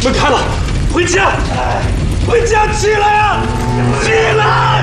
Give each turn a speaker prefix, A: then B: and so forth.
A: 门开了，回家，回家，起来啊，起来！